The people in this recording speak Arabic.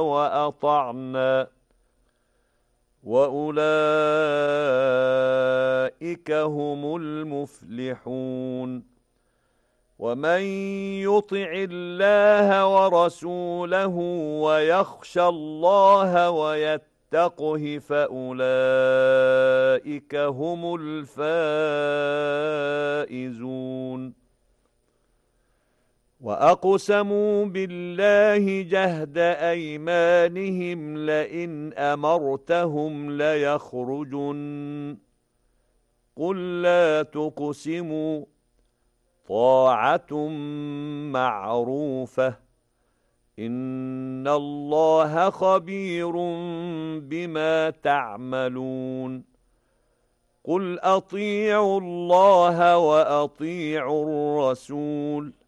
وأطعنا وأولئك هم المفلحون. ومن يطع الله ورسوله ويخشى الله ويتقه فأولئك هم الفائزون. وأقسموا بالله جهد أيمانهم لئن أمرتهم ليخرجن قل لا تقسموا طاعة معروفة إن الله خبير بما تعملون. قل أطيعوا الله وأطيعوا الرسول